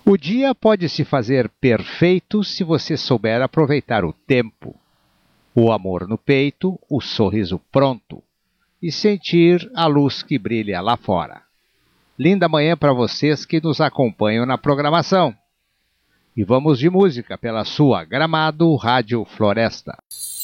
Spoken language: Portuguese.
O dia pode se fazer perfeito se você souber aproveitar o tempo, o amor no peito, o sorriso pronto e sentir a luz que brilha lá fora. Linda manhã para vocês que nos acompanham na programação. E vamos de música pela sua Gramado Rádio Floresta.